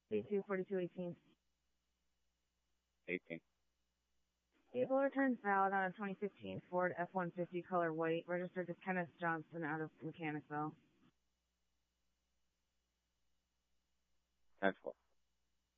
B24218. 18. Vehicle returns valid on a 2015 Ford F-150 color white, registered to Kenneth Johnson out of Mechanicsville. 10-4.